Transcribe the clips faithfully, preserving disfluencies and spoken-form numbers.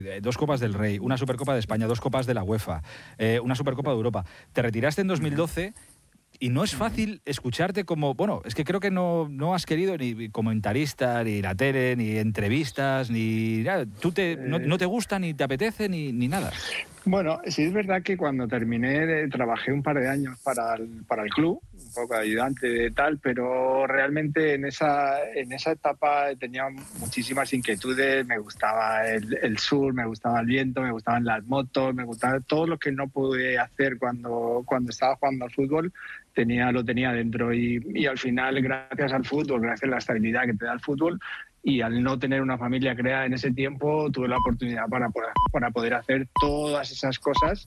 Dos Copas del Rey, una Supercopa de España, dos Copas de la UEFA, eh, una Supercopa de Europa. Te retiraste en dos mil doce y no es fácil escucharte como... Bueno, es que creo que no, no has querido ni comentarista, ni la tele, ni entrevistas, ni nada. Tú te, no, no te gusta, ni te apetece, ni, ni nada. Bueno, sí es verdad que cuando terminé, de, trabajé un par de años para el, para el club, un poco de ayudante de tal, pero realmente en esa, en esa etapa tenía muchísimas inquietudes. Me gustaba el, el sur, me gustaba el viento, me gustaban las motos, me gustaba todo lo que no pude hacer cuando, cuando estaba jugando al fútbol. Tenía, lo tenía dentro y, y al final, gracias al fútbol, gracias a la estabilidad que te da el fútbol y al no tener una familia creada en ese tiempo, tuve la oportunidad para, para poder hacer todas esas cosas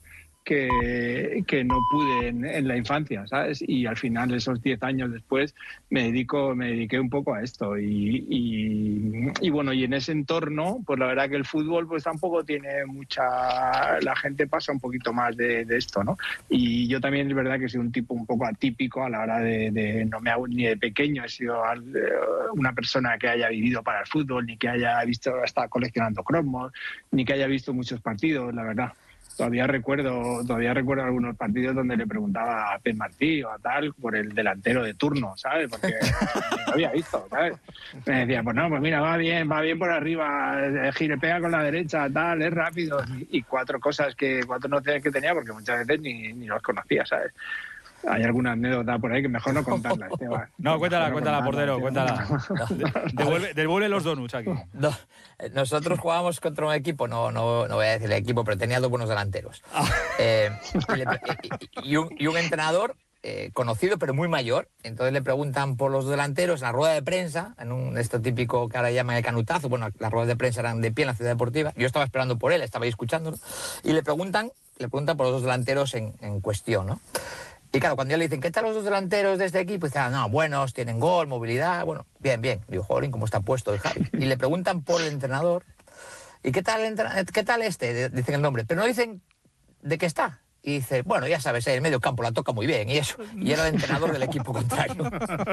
que, que no pude en, en la infancia, ¿sabes? Y al final, esos diez años después, me dedico, me dediqué un poco a esto. Y, y, y bueno, y en ese entorno, pues la verdad que el fútbol pues tampoco tiene mucha... La gente pasa un poquito más de, de esto, ¿no? Y yo también es verdad que soy un tipo un poco atípico a la hora de... de no me hago ni de pequeño, he sido una persona que haya vivido para el fútbol, ni que haya visto, estado coleccionando cromos, ni que haya visto muchos partidos, la verdad. Todavía recuerdo, todavía recuerdo algunos partidos donde le preguntaba a Pep Martí o a tal por el delantero de turno, ¿sabes? Porque no lo había visto, ¿sabes? Me decía, pues no, pues mira, va bien, va bien por arriba, gire, pega con la derecha, tal, es rápido. Y, y cuatro cosas que, cuatro nociones que tenía, porque muchas veces ni, ni los conocía, ¿sabes? Hay alguna anécdota por ahí que mejor no contarla, Esteban. No, cuéntala, no cuéntala, portero, Esteban. cuéntala. Devuelve, devuelve los donuts aquí. No, nosotros jugábamos contra un equipo, no, no, no voy a decir el equipo, pero tenía dos buenos delanteros. Ah. Eh, y, le, y, y, un, y un entrenador eh, conocido, pero muy mayor. Entonces le preguntan por los delanteros en la rueda de prensa, en un esto típico que ahora llaman el canutazo. Bueno, las ruedas de prensa eran de pie en la Ciudad Deportiva. Yo estaba esperando por él, estaba ahí escuchándolo. Y le preguntan, le preguntan por los dos delanteros en, en cuestión, ¿no? Y claro, cuando ya le dicen, ¿qué tal los dos delanteros de este equipo? Y dicen, ah, no, buenos, tienen gol, movilidad, bueno, bien, bien. Digo, jolín, ¿cómo está puesto el Javi? Y le preguntan por el entrenador, ¿y qué tal, el qué tal este? Dicen el nombre, pero no dicen de qué está. Y dice, bueno, ya sabes, el medio campo la toca muy bien, y eso. Y era el entrenador del equipo contrario.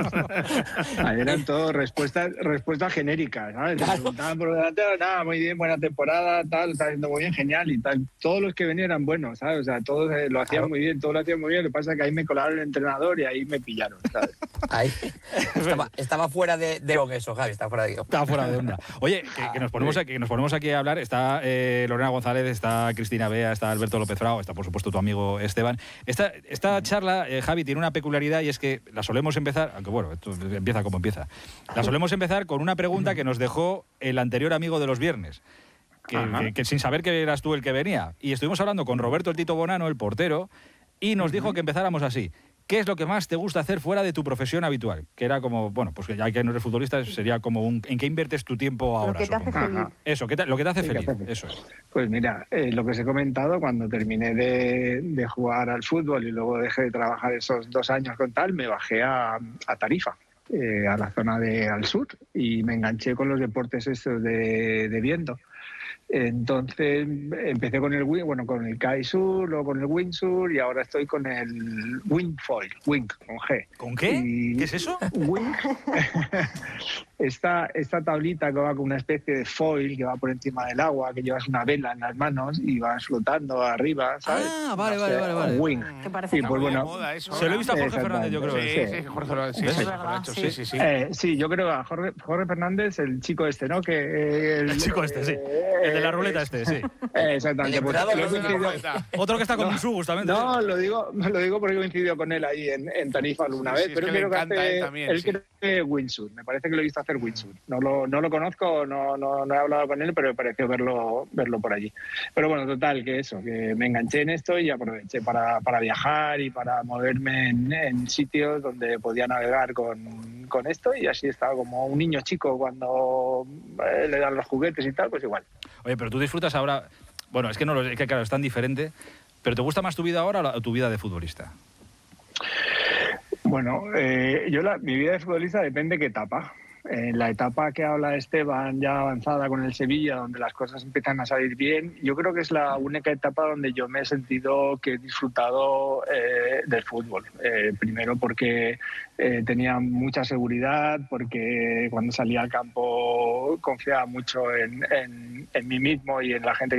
Ahí eran todas respuestas, respuestas genéricas, ¿sabes? Claro. Preguntaban por delantero, nada, muy bien, buena temporada, tal, está haciendo muy bien, genial y tal. Todos los que venían eran buenos, ¿sabes? O sea, todos eh, lo hacían claro. muy bien, todos lo hacían muy bien. Lo que pasa es que ahí me colaron el entrenador y ahí me pillaron, ¿sabes? Ahí. Estaba, estaba fuera de, de eso, Javi, estaba fuera de guión. Estaba fuera de onda. Oye, que, que, nos ponemos aquí, que nos ponemos aquí a hablar. Está eh, Lorena González, está Cristina Bea, está Alberto López Frao, está por supuesto tu amigo Esteban. Esta, esta charla, eh, Javi, tiene una peculiaridad y es que la solemos empezar, aunque bueno, esto empieza como empieza, la solemos empezar con una pregunta que nos dejó el anterior amigo de los viernes, que, que, que sin saber que eras tú el que venía. Y estuvimos hablando con Roberto el Tito Bonano, el portero, y nos dijo que empezáramos así. ¿Qué es lo que más te gusta hacer fuera de tu profesión habitual? Que era como, bueno, pues ya que no eres futbolista, sería como un... ¿En qué inviertes tu tiempo ahora? Lo que te hace feliz. Eso, ¿qué te, lo que te hace sí, feliz. Hace... Eso es. Pues mira, eh, lo que os he comentado, cuando terminé de, de jugar al fútbol y luego dejé de trabajar esos dos años con tal, me bajé a, a Tarifa, eh, a la zona de al sur, y me enganché con los deportes estos de, de viento. Entonces empecé con el bueno con el Kitesurf, luego con el Windsurf y ahora estoy con el Wingfoil, Wing con G. ¿Con qué? Y ¿qué es eso? Wing. esta, esta tablita que va con una especie de foil que va por encima del agua, que llevas una vela en las manos y vas flotando arriba, ¿sabes? Ah, vale, no sé, vale, vale. Wing. ¿Qué parece? Sí, pues bueno, moda eso, se lo he visto a Jorge Fernández, yo creo. Sí, sí, sí Jorge lo sí, es sí, verdad, sí, sí, sí, sí. Eh, sí, yo creo a Jorge, Jorge Fernández, el chico este, ¿no? Que eh, el, el chico este, sí. El de la ruleta este, sí. Eh, exactamente. El pues, Otro que está con un su, justamente. No, lo digo, lo digo porque coincidió con él ahí en, en Tarifa alguna vez. Sí, pero es que creo le encanta que hace, él también. Él sí. creo que Windsurf. Me parece que lo he visto hacer Windsurf. No lo, no lo conozco, no, no, no he hablado con él, pero me pareció verlo, verlo por allí. Pero bueno, total, que eso, que me enganché en esto y aproveché para, para viajar y para moverme en, en sitios donde podía navegar con, con esto y así estaba como un niño chico cuando eh, le dan los juguetes y tal, pues igual. Oye, pero tú disfrutas ahora... Bueno, es que no lo, es que claro, es tan diferente, pero ¿te gusta más tu vida ahora o tu vida de futbolista? Bueno, eh, yo la, mi vida de futbolista depende de qué etapa. En la etapa que habla Esteban, ya avanzada con el Sevilla, donde las cosas empiezan a salir bien, yo creo que es la única etapa donde yo me he sentido que he disfrutado eh, del fútbol. Eh, primero porque eh, tenía mucha seguridad, porque cuando salía al campo confiaba mucho en, en, en mí mismo y en la gente que